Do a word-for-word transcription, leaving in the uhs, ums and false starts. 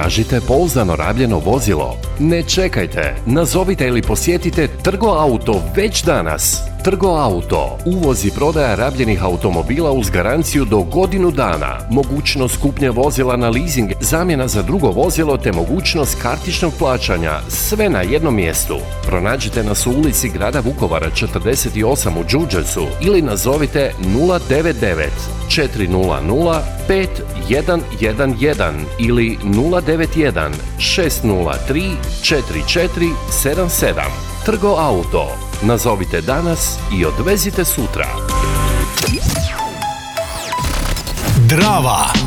Tražite pouzdano rabljeno vozilo? Ne čekajte, nazovite ili posjetite Trgo Auto već danas. Trgo Auto, uvoz i prodaja rabljenih automobila uz garanciju do godinu dana, mogućnost kupnje vozila na leasing, zamjena za drugo vozilo te mogućnost kartičnog plaćanja, sve na jednom mjestu. Pronađite nas u ulici Grada Vukovara četrdeset osam u Đurđevcu ili nazovite nula devet devet četiri nula nula pet jedan jedan jedan ili nula devet jedan šest nula tri četiri četiri sedam sedam. Trgo Auto. Nazovite danas i odvezite sutra. Drava.